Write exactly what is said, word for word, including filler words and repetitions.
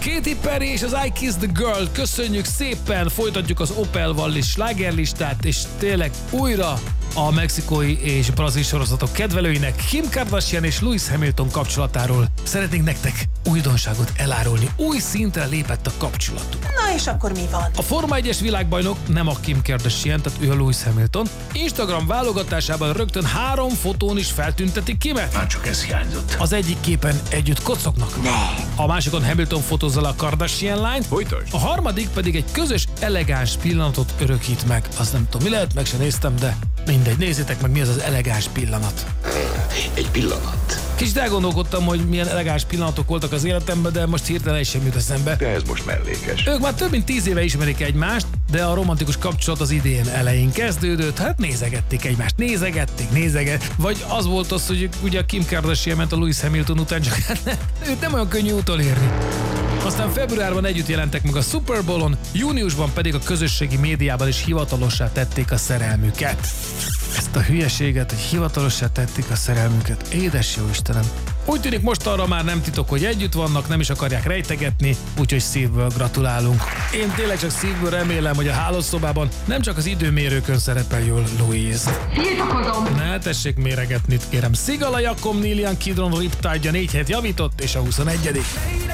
Katy Perry és az I Kissed the Girl, köszönjük szépen, folytatjuk az Opel Wallis slágerlistát, és tényleg újra a mexikói és brazil sorozatok kedvelőinek Kim Kardashian és Lewis Hamilton kapcsolatáról szeretnénk nektek újdonságot elárulni. Új szintre lépett a kapcsolatuk. Na és akkor mi van? A Forma egyes világbajnok nem a Kim Kardashian, tehát ő a Lewis Hamilton. Instagram válogatásában rögtön három fotón is feltüntetik Kimet. Már csak ez hiányzott. Az egyik képen együtt kocognak. Ne. A másikon Hamilton fotózza le a Kardashian lányt. Folytasd. A harmadik pedig egy közös elegáns pillanatot örökít meg. Azt nem tudom, mi lehet, meg sem néztem, de mindegy, nézzétek meg, mi az az elegáns pillanat. Egy pillanat. Kicsit elgondolkodtam, hogy milyen elegáns pillanatok voltak az életemben, de most hirtelen is sem jut eszembe. De ez most mellékes. Ők már több mint tíz éve ismerik egymást, de a romantikus kapcsolat az idén elején kezdődött. Hát nézegették egymást, nézegették, nézegették. Vagy az volt az, hogy ugye a Kim Kardashian ment a Lewis Hamilton után, csak hát ne, őt nem olyan könnyű utolérni. Aztán februárban együtt jelentek meg a Super Bowl-on, júniusban pedig a közösségi médiában is hivatalossá tették a szerelmüket. Ezt a hülyeséget, hogy hivatalossá tették a szerelmüket. Édes jó Istenem. Úgy tűnik most arra már nem titok, hogy együtt vannak, nem is akarják rejtegetni, úgyhogy szívből gratulálunk. Én tényleg csak szívből remélem, hogy a hálószobában nem csak az időmérőkön szerepel jól Louise. Tiltakozom! Ne tessék méregetni, kérem. Szigala Jakom, Nilian Kidron, Riptide a négy hét javított, és a huszonegyedik